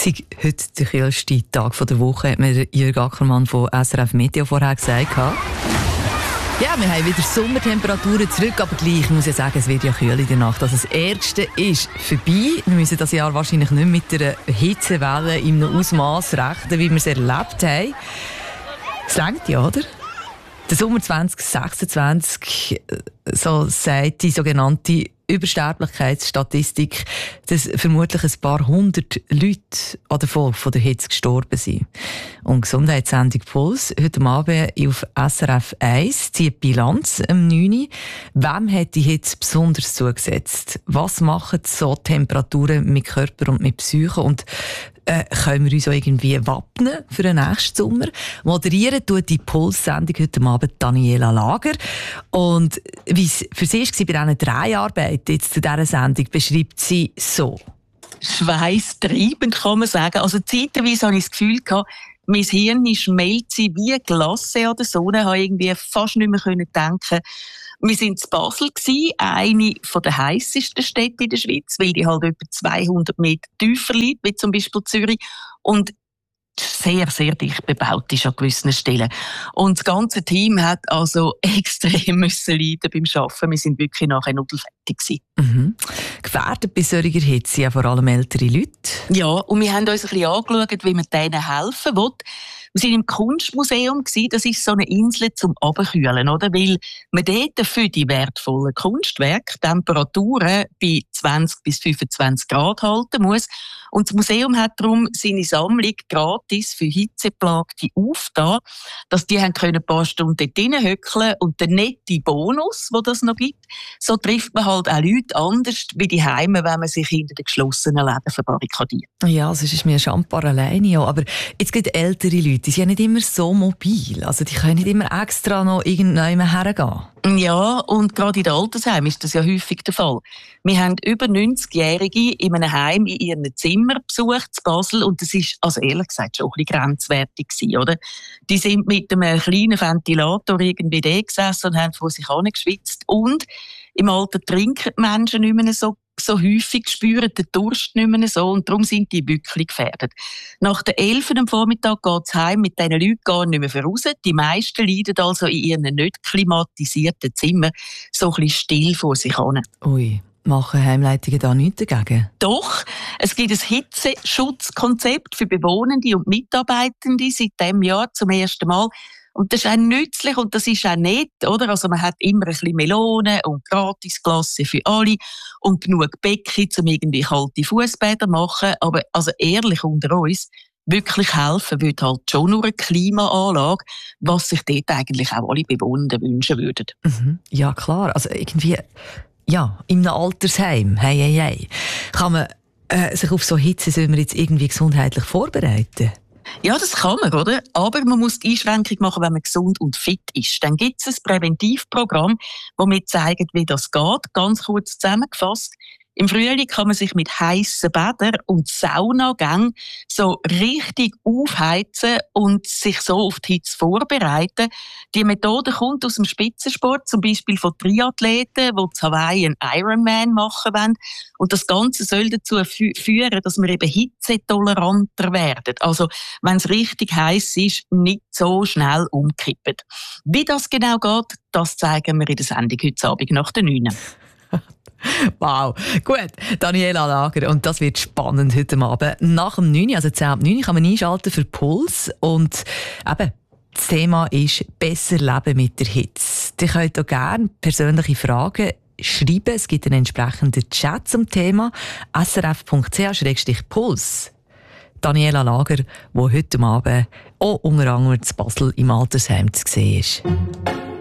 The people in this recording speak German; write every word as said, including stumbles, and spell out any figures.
sei heute der kühlste Tag der Woche, hat mir Jürg Ackermann von S R F Meteo vorher gesagt. Ja, wir haben wieder Sommertemperaturen zurück, aber gleich, ich muss ja sagen, es wird ja kühl in der Nacht. Also das Ärgste ist vorbei. Wir müssen das Jahr wahrscheinlich nicht mit einer Hitzewelle in einem Ausmaß rechnen, wie wir es erlebt haben. Es reicht ja, oder? Der Sommer zwanzig sechsundzwanzig, so sagt die sogenannte Übersterblichkeitsstatistik, dass vermutlich ein paar hundert Leute an der Folge von der Hitze gestorben sind. Und Gesundheitssendung Puls heute Abend auf S R F eins zieht Bilanz am neun Uhr. Wem hat die Hitze besonders zugesetzt? Was machen so Temperaturen mit Körper und mit Psyche? Und Äh, können wir uns auch irgendwie wappnen für den nächsten Sommer? Moderieren tut die Puls-Sendung heute Abend Daniela Lager. Und wie es für sie war bei diesen drei Arbeiten jetzt zu dieser Sendung, beschreibt sie so. Schweißtreibend kann man sagen. Also zeitweise hatte ich das Gefühl gehabt, mein Hirn schmelzt wie Glasse an der Sonne. Ich konnte irgendwie fast nicht mehr denken. Wir waren in Basel, eine der heissesten Städte in der Schweiz, weil die halt etwa zweihundert Meter tiefer liegt, wie zum Beispiel Zürich. Und sehr, sehr dicht bebaut ist an gewissen Stellen. Und das ganze Team hat also extrem müssen leiden beim Arbeiten. Wir sind wirklich nachher nudelfertig gewesen. Mhm. Gefährdet bei solcher Hitze ja vor allem ältere Leute. Ja, und wir haben uns ein bisschen angeschaut, wie man denen helfen will. Wir waren im Kunstmuseum, das ist so eine Insel zum Abkühlen, oder? Weil man dort für die wertvollen Kunstwerke Temperaturen bei zwanzig bis fünfundzwanzig Grad halten muss. Und das Museum hat darum seine Sammlung gratis für Hitzeplagte aufgetan, dass die haben können ein paar Stunden dort hinhöckeln und der nette Bonus, den das noch gibt, so trifft man halt auch Leute anders wie die Heime, wenn man sich hinter den geschlossenen Läden verbarrikadiert. Ja, sonst ist mir Champar alleine. Ja. Aber jetzt gibt ältere Leute, die sind ja nicht immer so mobil. Also die können nicht immer extra noch irgendwann hergehen. Ja, und gerade in den Altersheimen ist das ja häufig der Fall. Wir haben über neunzigjährige in einem Heim in ihren Zimmer besucht, in Basel, und das ist, also ehrlich gesagt, schon ein bisschen grenzwertig gewesen, oder? Die sind mit einem kleinen Ventilator irgendwie da gesessen und haben vor sich angeschwitzt. Und im Alter trinken die Menschen nicht mehr so so häufig, spüren den Durst nicht mehr so, und darum sind die wirklich gefährdet. Nach der elf am Vormittag geht es heim mit diesen Leuten gar nicht mehr voraus. Die meisten leiden also in ihren nicht klimatisierten Zimmern so ein bisschen still vor sich hin. Ui, machen Heimleitungen da nichts dagegen? Doch, es gibt ein Hitzeschutzkonzept für Bewohnende und Mitarbeitende seit diesem Jahr zum ersten Mal. Und das ist auch nützlich und das ist auch nett, oder? Also man hat immer ein bisschen Melonen und Gratisklasse für alle und genug Becken, um irgendwie kalte Fußbäder zu machen. Aber also ehrlich unter uns, wirklich helfen würde halt schon nur eine Klimaanlage, was sich dort eigentlich auch alle Bewohnenden wünschen würden. Mhm. Ja, klar. Also irgendwie, ja, in einem Altersheim, hey, hey, hey, kann man äh, sich auf so Hitze, soll man jetzt irgendwie gesundheitlich vorbereiten? Ja, das kann man, oder? Aber man muss die Einschränkung machen, wenn man gesund und fit ist. Dann gibt es ein Präventivprogramm, das mir zeigt, wie das geht. Ganz kurz zusammengefasst. Im Frühling kann man sich mit heissen Bädern und Saunagängen so richtig aufheizen und sich so auf die Hitze vorbereiten. Die Methode kommt aus dem Spitzensport, zum Beispiel von Triathleten, die zu Hawaii einen Ironman machen wollen. Und das Ganze soll dazu fü- führen, dass wir eben hitzetoleranter werden. Also, wenn es richtig heiß ist, nicht so schnell umkippen. Wie das genau geht, das zeigen wir in der Sendung heute Abend nach der neun. Wow, gut, Daniela Lager, und das wird spannend heute Abend. Nach dem neun, also zehn ab neun, kann man einschalten für Puls, und eben, das Thema ist «Besser leben mit der Hitze». Ihr könnt auch gerne persönliche Fragen schreiben, es gibt einen entsprechenden Chat zum Thema s r f punkt c h slash puls. Daniela Lager, die heute Abend auch unter anderem in Basel im Altersheim zu sehen ist.